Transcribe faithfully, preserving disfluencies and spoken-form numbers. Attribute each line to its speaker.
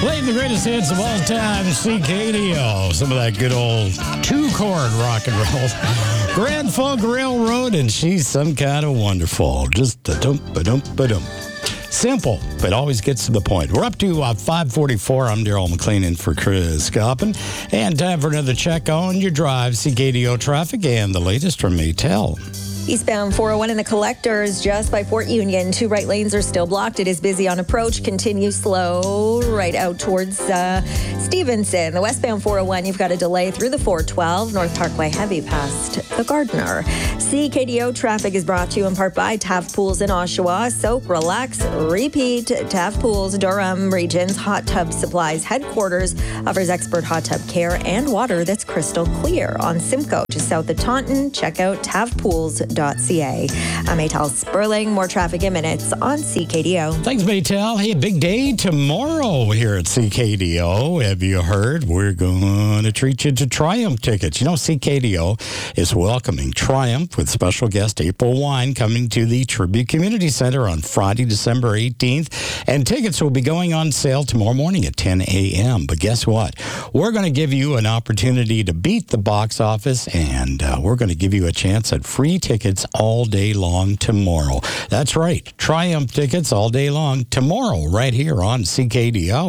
Speaker 1: Playing the greatest hits of all time, C K D O. Some of that good old two-chord rock and roll. Grand Funk Railroad, and she's some kind of wonderful. Just a dump, a dump, a dump. Simple, but always gets to the point. We're up to uh, five forty-four. I'm Daryl McLean in for Chris Coppin. And time for another check on your drive. C K D O traffic and the latest from Maytel.
Speaker 2: Eastbound four oh one in the Collectors just by Fort Union. Two right lanes are still blocked. It is busy on approach. Continue slow right out towards uh, Stevenson. The westbound four oh one, you've got a delay through the four twelve. North Parkway heavy past the Gardner. C K D O traffic is brought to you in part by Taft Pools in Oshawa. Soak, relax, repeat. Taft Pools, Durham Region's Hot Tub Supplies headquarters offers expert hot tub care and water that's crystal clear. On Simcoe, just south of Taunton, check out taft pools dot c a. I'm Maytel Sperling. More traffic in minutes on C K D O.
Speaker 1: Thanks, Maytel. Hey, a big day tomorrow here at C K D O. Have you heard? We're going to treat you to Triumph tickets. You know, C K D O is welcoming Triumph with special guest April Wine coming to the Tribute Community Center on Friday, December eighteenth. And tickets will be going on sale tomorrow morning at ten a.m. But guess what? We're going to give you an opportunity to beat the box office, and uh, we're going to give you a chance at free tickets all day long tomorrow. That's right. Triumph tickets all day long tomorrow right here on C K D O.